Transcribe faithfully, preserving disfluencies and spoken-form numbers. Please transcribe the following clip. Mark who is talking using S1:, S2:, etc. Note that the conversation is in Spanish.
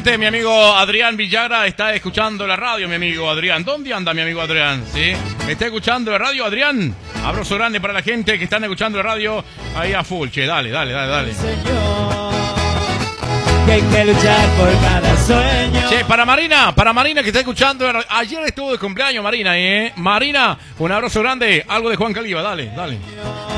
S1: mi amigo Adrián Villagra está escuchando la radio, mi amigo Adrián. ¿Dónde anda mi amigo Adrián? ¿Sí? ¿Está escuchando la radio, Adrián? Abrazo grande para la gente que están escuchando la radio ahí a full, che. Dale, dale, dale, dale.
S2: Señor, que hay que luchar por cada sueño.
S1: Che, para Marina, para Marina que está escuchando la radio. Ayer estuvo de cumpleaños Marina, ¿eh? Marina, un abrazo grande. Algo de Juan Caliba, dale, dale.